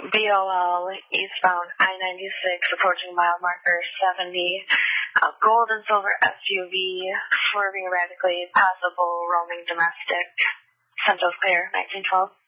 BOL eastbound I-96 approaching mile marker 70. Gold and silver SUV swerving erratically, possible roaming domestic. Central's clear, 1912.